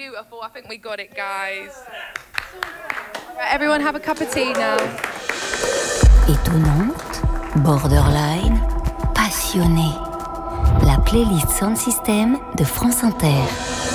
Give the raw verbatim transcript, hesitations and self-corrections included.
beautiful. I think we got it, guys. Right, everyone have a cup of tea now. Étonnante, borderline, passionnée. La playlist Sound System de France Inter.